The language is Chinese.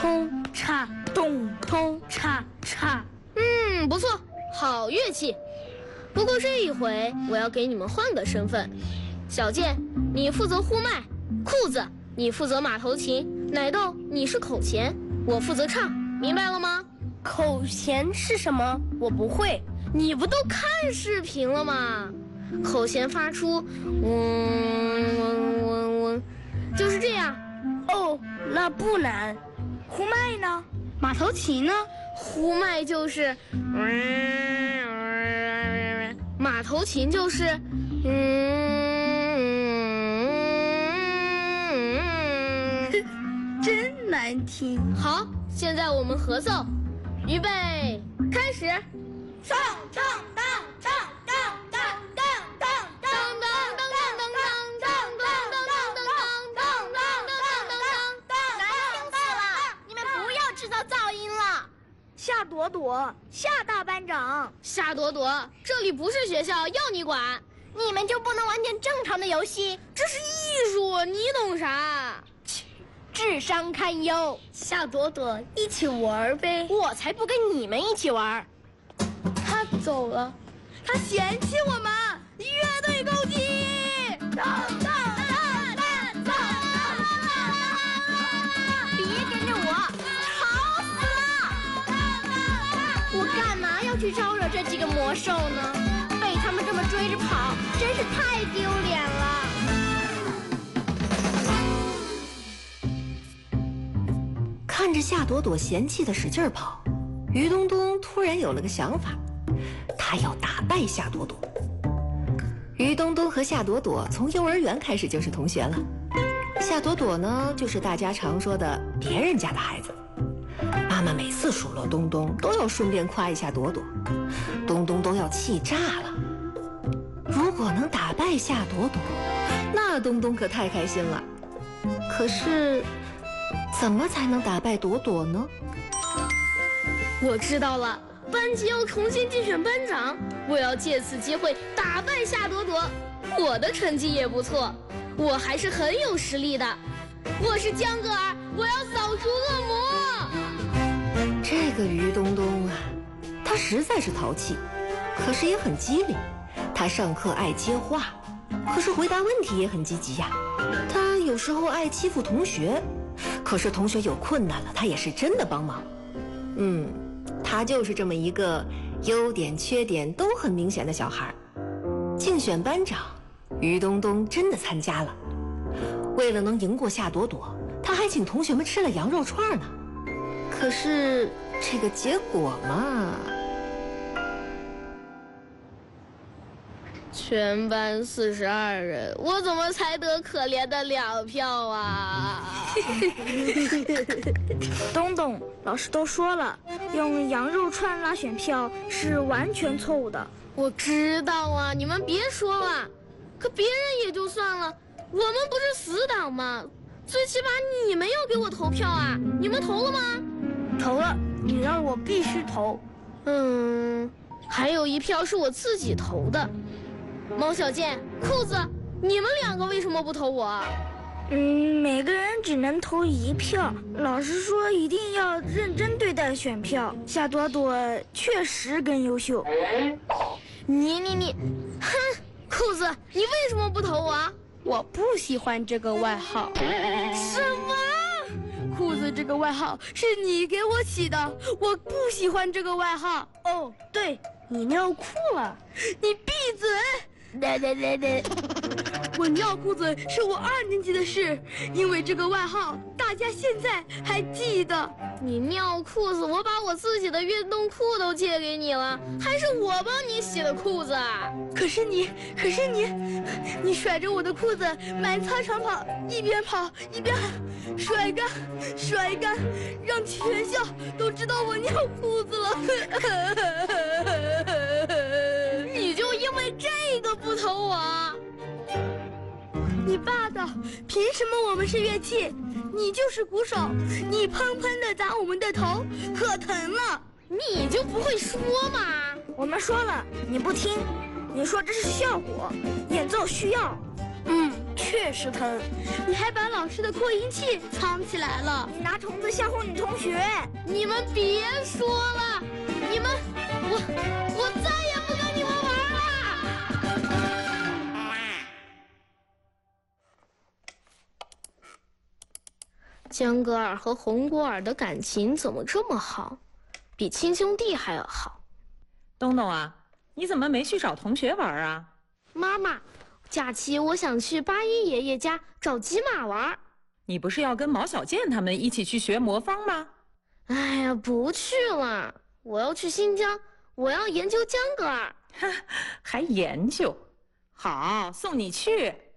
通叉，咚通叉叉。 不错，好乐器。不过这一回我要给你们换个身份，小健你负责呼麦，裤子你负责马头琴，奶豆你是口弦，我负责唱，明白了吗？ 口弦是什么？我不会。 你不都看视频了吗？口弦发出嗡，就是这样。 哦，那不难。呼麦呢？马头琴呢？ 呼麦就是马头琴就是真难听。 好，现在我们合奏，预备，开始。 唱唱当唱当当当当当当当当当当当当，难听死了！你们不要制造噪音了。夏朵朵，夏大班长， 夏朵朵，这里不是学校，要你管。 你们就不能玩点正常的游戏？ 这是艺术，你懂啥？ 智商堪忧。夏朵朵，一起玩呗。我才不跟你们一起玩。他走了，他嫌弃我们，乐队攻击！别跟着我，吵死了！我干嘛要去招惹这几个魔兽呢？被他们这么追着跑，真是太丢脸了。 看着夏朵朵嫌弃的使劲跑，于东东突然有了个想法。他要打败夏朵朵。于东东和夏朵朵从幼儿园开始就是同学了。夏朵朵呢，就是大家常说的别人家的孩子。妈妈每次数落东东，都要顺便夸一下朵朵，东东都要气炸了。如果能打败夏朵朵，那东东可太开心了。可是，怎么才能打败朵朵呢？ 我知道了。班级要重新竞选班长，我要借此机会打败夏朵朵。我的成绩也不错，我还是很有实力的。我是江格尔，我要扫除恶魔。 这个于东东啊，他实在是淘气，可是也很机灵。他上课爱接话，可是回答问题也很积极呀。他有时候爱欺负同学，可是同学有困难了，他也是真的帮忙。他就是这么一个优点缺点都很明显的小孩。竞选班长，于东东真的参加了。为了能赢过夏朵朵，他还请同学们吃了羊肉串呢。可是这个结果嘛， 全班42人，我怎么才得可怜的2票啊？ 东东，老师都说了，用羊肉串拉选票是完全错误的。 我知道啊，你们别说了。可别人也就算了，我们不是死党吗？最起码你们要给我投票啊！你们投了吗？ 投了，你让我必须投。 还有1票是我自己投的。毛小健、裤子，你们2个为什么不投我？ 每个人只能投1票。老师说一定要认真对待选票。夏朵朵确实更优秀。 你，哼！裤子，你为什么不投我？ 我不喜欢这个外号。 什么？ 裤子这个外号是你给我起的，我不喜欢这个外号。哦，对，你尿裤了。你闭嘴！我尿裤子是我2年级的事，因为这个外号大家现在还记得。 你尿裤子，我把我自己的运动裤都借给你了，还是我帮你洗的裤子啊？ 可是你甩着我的裤子满操场跑，一边跑一边喊甩干，让全校都知道我尿裤子了。 你就因为这个不投我？ 你霸道！凭什么我们是乐器，你就是鼓手？你砰砰地砸我们的头，可疼了！ 你就不会说吗？ 我们说了，你不听。你说这是效果，演奏需要。 确实疼。你还把老师的扩音器藏起来了， 你拿虫子吓唬你同学。 你们别说了，你们，我再也不跟你们玩了。江格尔和红果尔的感情怎么这么好，比亲兄弟还要好？ 东东啊，你怎么没去找同学玩啊？ 妈妈，假期我想去八一爷爷家找吉玛玩。 你不是要跟毛小健他们一起去学魔方吗？ 哎呀，不去了，我要去新疆，我要研究江格尔。 还研究？好，送你去。